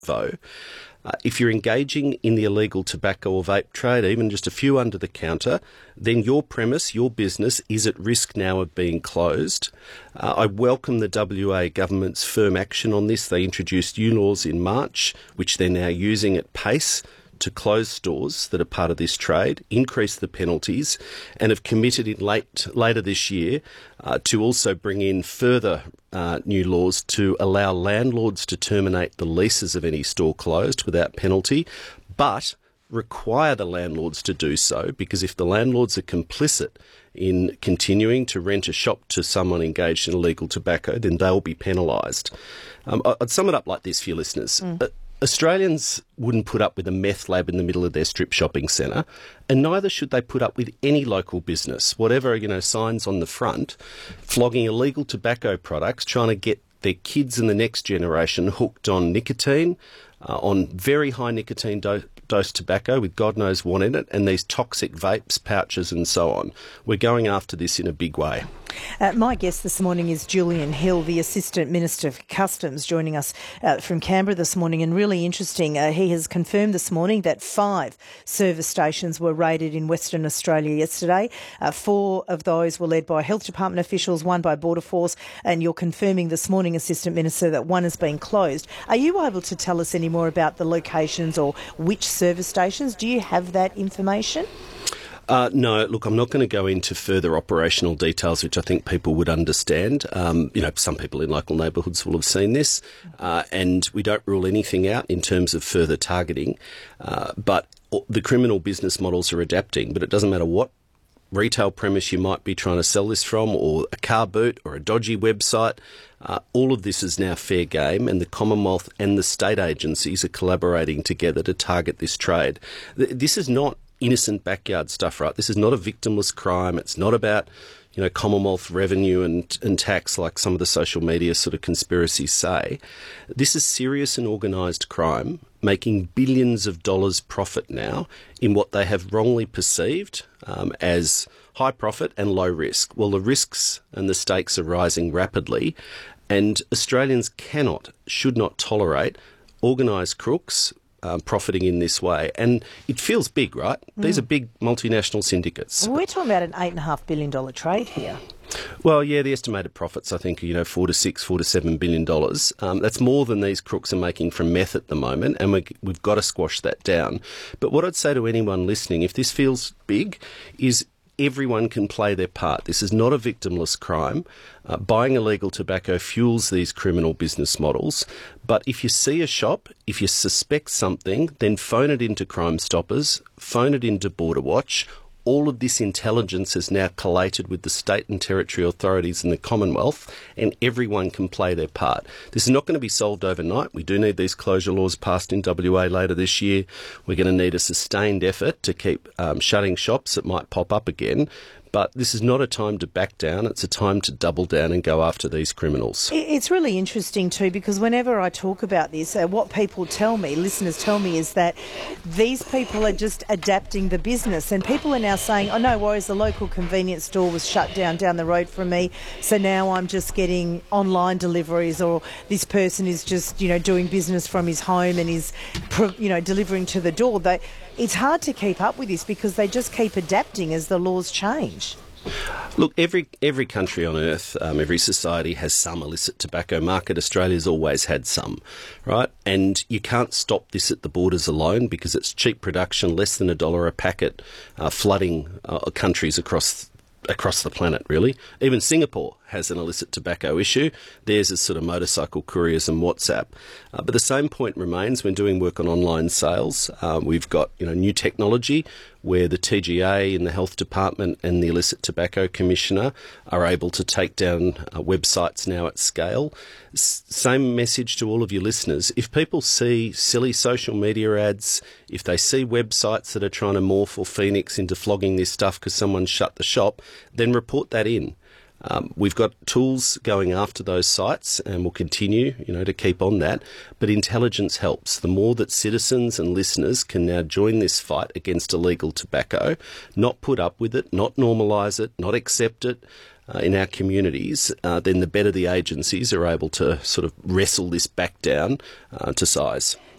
info. If you're engaging in the illegal tobacco or vape trade, even just a few under the counter, then your premise, your business, is at risk now of being closed. I welcome the WA government's firm action on this. They introduced new laws in March, which they're now using at pace to close stores that are part of this trade, increase the penalties, and have committed later this year to also bring in further new laws to allow landlords to terminate the leases of any store closed without penalty, but require the landlords to do so, because if the landlords are complicit in continuing to rent a shop to someone engaged in illegal tobacco, then they'll be penalised. I'd sum it up like this for your listeners. Australians wouldn't put up with a meth lab in the middle of their strip shopping centre, and neither should they put up with any local business, whatever, signs on the front, flogging illegal tobacco products, trying to get their kids and the next generation hooked on nicotine, on very high nicotine dose tobacco with God knows what in it, and these toxic vapes, pouches and so on. We're going after this in a big way. My guest this morning is Julian Hill, the Assistant Minister for Customs, joining us from Canberra this morning. And really interesting, he has confirmed this morning that 5 service stations were raided in Western Australia yesterday. 4 of those were led by Health Department officials, 1 by Border Force, and you're confirming this morning, Assistant Minister, that 1 has been closed. Are you able to tell us any more about the locations or which service stations? Do you have that information? No, look, I'm not going to go into further operational details, which I think people would understand. Some people in local neighbourhoods will have seen this, and we don't rule anything out in terms of further targeting. But the criminal business models are adapting, but it doesn't matter what retail premise you might be trying to sell this from, or a car boot or a dodgy website. All of this is now fair game, and the Commonwealth and the state agencies are collaborating together to target this trade. This is not innocent backyard stuff, right? This is not a victimless crime. It's not about, Commonwealth revenue and tax like some of the social media sort of conspiracies say. This is serious and organised crime, making billions of dollars profit now in what they have wrongly perceived as high profit and low risk. Well, the risks and the stakes are rising rapidly, and Australians should not tolerate organised crooks profiting in this way. And it feels big, right? These are big multinational syndicates. We're talking about an $8.5 billion trade here. Well, yeah, the estimated profits, I think, are, $4 to $7 billion. That's more than these crooks are making from meth at the moment, and we've got to squash that down. But what I'd say to anyone listening, if this feels big, is everyone can play their part. This is not a victimless crime. Buying illegal tobacco fuels these criminal business models. But if you see a shop, if you suspect something, then phone it into Crime Stoppers, phone it into Border Watch. All of this intelligence is now collated with the state and territory authorities in the Commonwealth, and everyone can play their part. This is not going to be solved overnight. We do need these closure laws passed in WA later this year. We're going to need a sustained effort to keep shutting shops that might pop up again. But this is not a time to back down. It's a time to double down and go after these criminals. It's really interesting too, because whenever I talk about this, what people tell me, listeners tell me, is that these people are just adapting the business. And people are now saying, oh, no worries, the local convenience store was shut down the road from me, so now I'm just getting online deliveries, or this person is just, doing business from his home and is, delivering to the door. It's hard to keep up with this because they just keep adapting as the laws change. Look, every country on earth, every society has some illicit tobacco market. Australia's always had some, right? And you can't stop this at the borders alone because it's cheap production, less than $1 a packet, flooding countries across the planet, really. Even Singapore has an illicit tobacco issue. Theirs is sort of motorcycle couriers and WhatsApp. But the same point remains when doing work on online sales. We've got new technology where the TGA in the Health Department and the Illicit Tobacco Commissioner are able to take down websites now at scale. Same message to all of your listeners. If people see silly social media ads, if they see websites that are trying to morph or phoenix into flogging this stuff because someone shut the shop, then report that in. We've got tools going after those sites, and we'll continue, to keep on that. But intelligence helps. The more that citizens and listeners can now join this fight against illegal tobacco, not put up with it, not normalise it, not accept it in our communities, then the better the agencies are able to sort of wrestle this back down to size.